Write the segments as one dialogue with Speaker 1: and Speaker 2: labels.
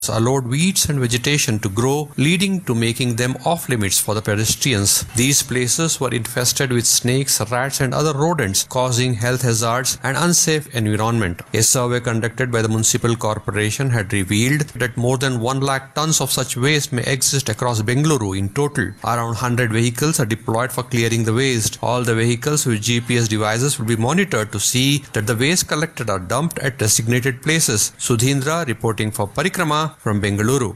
Speaker 1: allowed weeds and vegetation to grow, leading to making them off-limits for the pedestrians. These places were infested with snakes, rats and other rodents, causing health hazards and unsafe environment. A survey conducted by the municipal corporation had revealed that more than 1 lakh tons of such waste may exist across Bengaluru in total. Around 100 vehicles are deployed for clearing the waste. All the vehicles with GPS devices will be monitored to see that the waste collected are dumped at designated places. Sudhindra reporting for Parikrama from Bengaluru.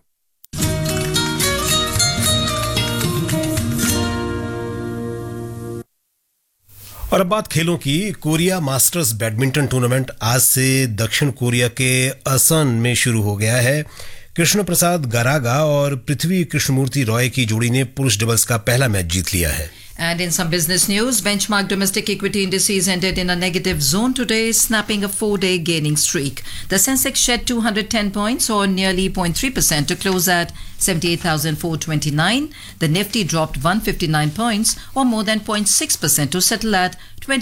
Speaker 2: और अब बात खेलों की। Korea masters badminton tournament आज से दक्षिण Korea के असन में शुरू हो गया है। कृष्ण प्रसाद गारागा और पृथ्वी कृष्णमूर्ति रॉय की जोड़ी ने पुरुष डबल्स का पहला मैच जीत लिया है।
Speaker 3: And in some business news, benchmark domestic equity indices ended in a negative zone today, snapping a 4-day gaining streak. The Sensex shed 210 points or nearly 0.3% to close at 78,429. The Nifty dropped 159 points or more than 0.6% to settle at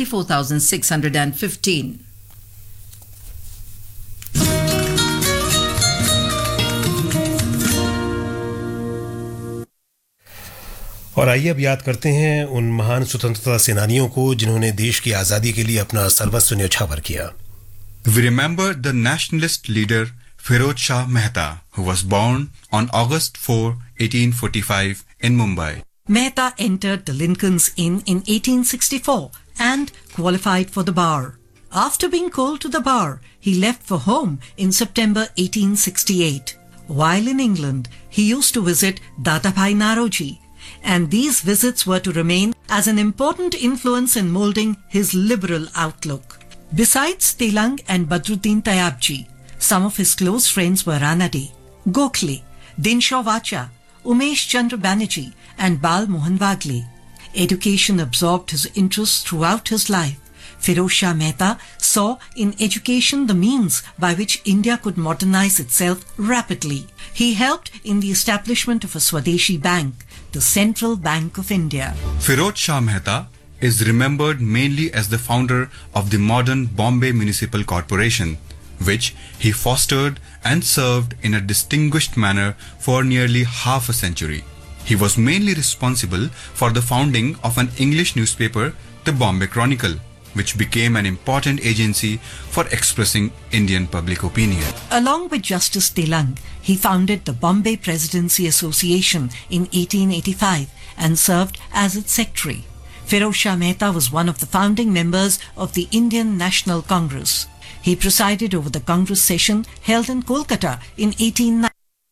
Speaker 3: 24,615.
Speaker 2: और आइए अब याद करते हैं उन महान स्वतंत्रता सेनानियों को जिन्होंने देश की आजादी के लिए अपना सर्वस्व न्यौछावर किया।
Speaker 4: We remember the nationalist leader Firoz Shah Mehta, who was born on August 4, 1845 in Mumbai.
Speaker 5: Mehta entered the Lincoln's Inn in 1864 and qualified for the bar. After being called to the bar, he left for home in September 1868. While in England, he used to visit Dadabhai Naroji, and these visits were to remain as an important influence in molding his liberal outlook. Besides Telang and Badruddin Tayabji, some of his close friends were Ranade, Gokhale, Dinshaw Vacha, Umesh Chandra Banerjee and Bal Mohan Wagle. Education absorbed his interests throughout his life. Firoz Shah Mehta saw in education the means by which India could modernize itself rapidly. He helped in the establishment of a Swadeshi Bank, the Central Bank of India.
Speaker 4: Firoz Shah Mehta is remembered mainly as the founder of the modern Bombay Municipal Corporation, which he fostered and served in a distinguished manner for nearly half a century. He was mainly responsible for the founding of an English newspaper, the Bombay Chronicle, which became an important agency for expressing Indian public opinion.
Speaker 5: Along with Justice Telang, he founded the Bombay Presidency Association in 1885 and served as its secretary. Firoz Shah Mehta was one of the founding members of the Indian National Congress. He presided over the Congress session held in Kolkata in 1890.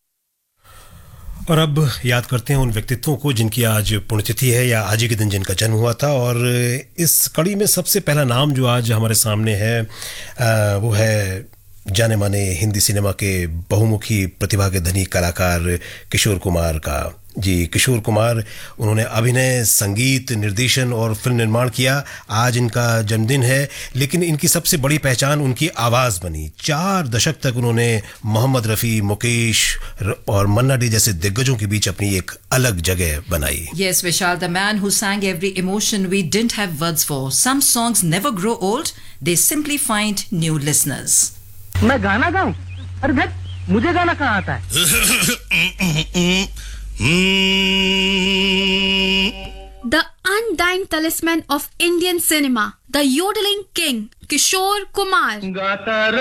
Speaker 2: और अब याद करते हैं उन व्यक्तित्वों को जिनकी आज पुण्यतिथि है या आज ही के दिन जिनका जन्म हुआ था। और इस कड़ी में सबसे पहला नाम जो आज हमारे सामने है वो है जाने माने हिंदी सिनेमा के बहुमुखी प्रतिभा के धनी कलाकार किशोर कुमार का। जी किशोर कुमार, उन्होंने अभिनय, संगीत, निर्देशन और फिल्म निर्माण किया। आज इनका जन्मदिन है, लेकिन इनकी सबसे बड़ी पहचान उनकी आवाज़ बनी। 4 दशक तक उन्होंने मोहम्मद रफ़ी, मुकेश और मन्ना डे जैसे दिग्गजों के बीच अपनी एक अलग जगह बनाई।
Speaker 3: Yes, Vishal, the man who sang every emotion we didn't have words for. Some songs never grow old, they simply find new listeners.
Speaker 6: मैं गाना गाऊं? अरे देख, मुझे गाना कहाँ आता है?
Speaker 7: The undying talisman of Indian cinema, the yodeling king, Kishore Kumar.